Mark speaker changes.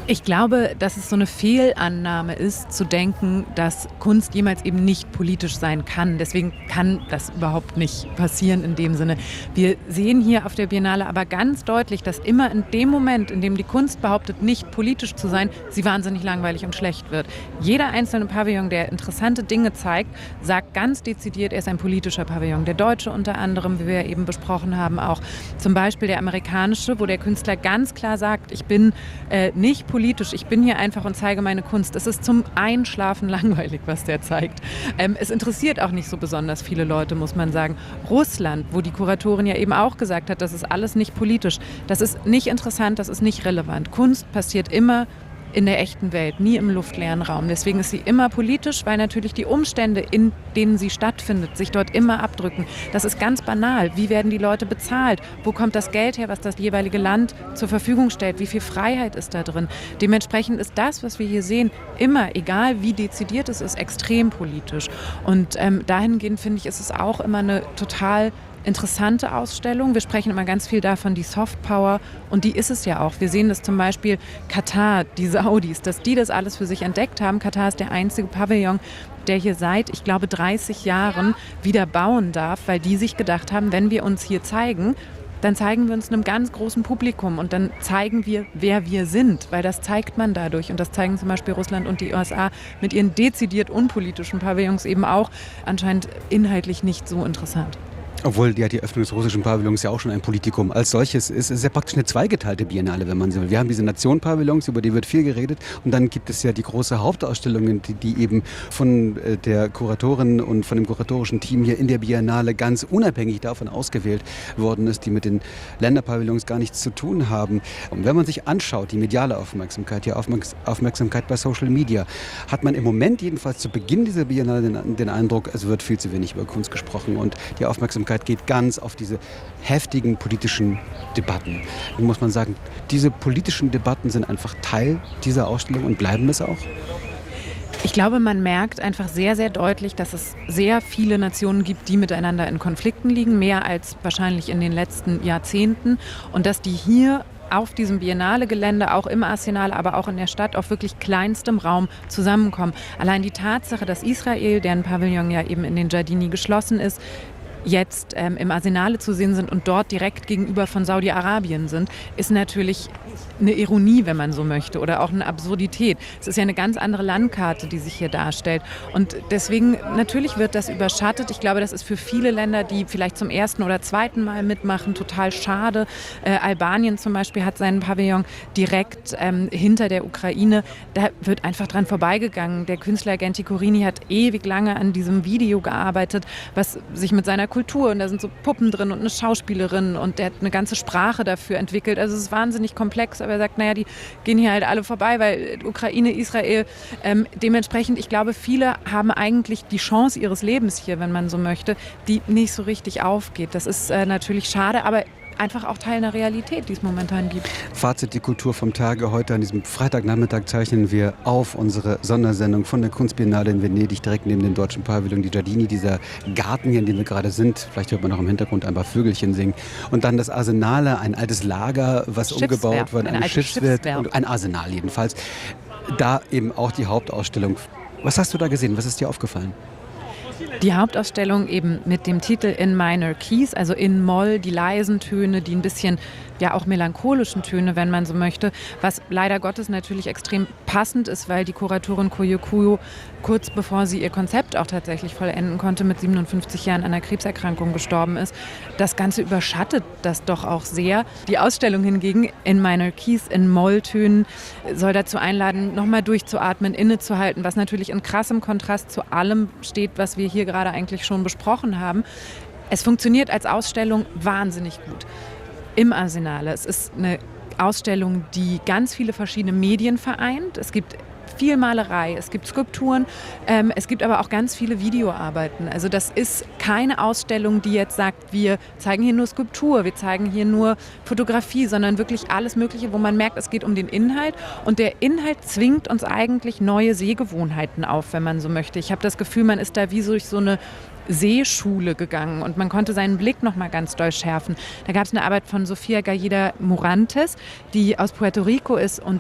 Speaker 1: Ich glaube, dass es so eine Fehlannahme ist, zu denken, dass Kunst jemals eben nicht politisch sein kann. Deswegen kann das überhaupt nicht passieren in dem Sinne. Wir sehen hier auf der Biennale aber ganz deutlich, dass immer in dem Moment, in dem die Kunst behauptet, nicht politisch zu sein, sie wahnsinnig langweilig und schlecht wird. Jeder einzelne Pavillon, der interessante Dinge zeigt, sagt ganz dezidiert, er ist ein politischer Pavillon. Der deutsche unter anderem, wie wir ja eben besprochen haben, auch zum Beispiel der amerikanische, wo der Künstler ganz klar sagt, ich bin nicht politisch, ich bin hier einfach und zeige meine Kunst. Es ist zum Einschlafen langweilig, was der zeigt. Es interessiert auch nicht so besonders viele Leute, muss man sagen. Russland, wo die Kuratorin ja eben auch gesagt hat, das ist alles nicht politisch, das ist nicht interessant, das ist nicht relevant. Kunst passiert immer in der echten Welt, nie im luftleeren Raum. Deswegen ist sie immer politisch, weil natürlich die Umstände, in denen sie stattfindet, sich dort immer abdrücken. Das ist ganz banal. Wie werden die Leute bezahlt? Wo kommt das Geld her, was das jeweilige Land zur Verfügung stellt? Wie viel Freiheit ist da drin? Dementsprechend ist das, was wir hier sehen, immer, egal wie dezidiert es ist, extrem politisch. Und dahingehend finde ich, ist es auch immer eine total interessante Ausstellung. Wir sprechen immer ganz viel davon, die Softpower, und die ist es ja auch. Wir sehen das zum Beispiel Katar, die Saudis, dass die das alles für sich entdeckt haben. Katar ist der einzige Pavillon, der hier seit, ich glaube, 30 Jahren wieder bauen darf, weil die sich gedacht haben, wenn wir uns hier zeigen, dann zeigen wir uns einem ganz großen Publikum und dann zeigen wir, wer wir sind, weil das zeigt man dadurch, und das zeigen zum Beispiel Russland und die USA mit ihren dezidiert unpolitischen Pavillons eben auch, anscheinend inhaltlich nicht so interessant.
Speaker 2: Obwohl ja die Öffnung des russischen Pavillons ja auch schon ein Politikum als solches ist. Es ist ja praktisch eine zweigeteilte Biennale, wenn man so will. Wir haben diese Nation-Pavillons, über die wird viel geredet. Und dann gibt es ja die große Hauptausstellung, die eben von der Kuratorin und von dem kuratorischen Team hier in der Biennale ganz unabhängig davon ausgewählt worden ist, die mit den Länderpavillons gar nichts zu tun haben. Und wenn man sich anschaut, die mediale Aufmerksamkeit, die Aufmerksamkeit bei Social Media, hat man im Moment jedenfalls zu Beginn dieser Biennale den Eindruck, es wird viel zu wenig über Kunst gesprochen und die Aufmerksamkeit geht ganz auf diese heftigen politischen Debatten. Wie muss man sagen, diese politischen Debatten sind einfach Teil dieser Ausstellung und bleiben es auch?
Speaker 1: Ich glaube, man merkt einfach sehr, sehr deutlich, dass es sehr viele Nationen gibt, die miteinander in Konflikten liegen, mehr als wahrscheinlich in den letzten Jahrzehnten, und dass die hier auf diesem Biennale-Gelände, auch im Arsenal, aber auch in der Stadt, auf wirklich kleinstem Raum zusammenkommen. Allein die Tatsache, dass Israel, deren Pavillon ja eben in den Giardini geschlossen ist, jetzt im Arsenale zu sehen sind und dort direkt gegenüber von Saudi-Arabien sind, ist natürlich eine Ironie, wenn man so möchte, oder auch eine Absurdität. Es ist ja eine ganz andere Landkarte, die sich hier darstellt. Und deswegen, natürlich wird das überschattet. Ich glaube, das ist für viele Länder, die vielleicht zum ersten oder zweiten Mal mitmachen, total schade. Albanien zum Beispiel hat seinen Pavillon direkt hinter der Ukraine. Da wird einfach dran vorbeigegangen. Der Künstler Genti Corini hat ewig lange an diesem Video gearbeitet, was sich mit seiner Kultur, und da sind so Puppen drin und eine Schauspielerin, und der hat eine ganze Sprache dafür entwickelt. Also es ist wahnsinnig komplex, aber er sagt, naja, die gehen hier halt alle vorbei, weil Ukraine, Israel, dementsprechend, ich glaube, viele haben eigentlich die Chance ihres Lebens hier, wenn man so möchte, die nicht so richtig aufgeht. Das ist natürlich schade, aber einfach auch Teil einer Realität, die es momentan gibt.
Speaker 2: Fazit, die Kultur vom Tage. Heute an diesem Freitagnachmittag zeichnen wir auf unsere Sondersendung von der Kunstbiennale in Venedig, direkt neben dem deutschen Pavillon, die Giardini, dieser Garten hier, in dem wir gerade sind. Vielleicht hört man noch im Hintergrund ein paar Vögelchen singen. Und dann das Arsenale, ein altes Lager, was umgebaut wurde, eine Schiffswerft, ein Arsenal jedenfalls. Da eben auch die Hauptausstellung. Was hast du da gesehen? Was ist dir aufgefallen?
Speaker 1: Die Hauptausstellung eben mit dem Titel In Minor Keys, also in Moll, die leisen Töne, die ein bisschen, ja auch melancholischen Töne, wenn man so möchte, was leider Gottes natürlich extrem passend ist, weil die Kuratorin Koyo kurz bevor sie ihr Konzept auch tatsächlich vollenden konnte, mit 57 Jahren an einer Krebserkrankung gestorben ist. Das Ganze überschattet das doch auch sehr. Die Ausstellung hingegen, In Minor Keys, in Molltönen, soll dazu einladen, nochmal durchzuatmen, innezuhalten, was natürlich in krassem Kontrast zu allem steht, was wir hier gerade eigentlich schon besprochen haben. Es funktioniert als Ausstellung wahnsinnig gut. Im Arsenale. Es ist eine Ausstellung, die ganz viele verschiedene Medien vereint. Es gibt viel Malerei, es gibt Skulpturen, es gibt aber auch ganz viele Videoarbeiten. Also das ist keine Ausstellung, die jetzt sagt, wir zeigen hier nur Skulptur, wir zeigen hier nur Fotografie, sondern wirklich alles Mögliche, wo man merkt, es geht um den Inhalt, und der Inhalt zwingt uns eigentlich neue Sehgewohnheiten auf, wenn man so möchte. Ich habe das Gefühl, man ist da wie durch so eine Sehschule gegangen und man konnte seinen Blick noch mal ganz doll schärfen. Da gab es eine Arbeit von Sofia Gallida Morantes, die aus Puerto Rico ist und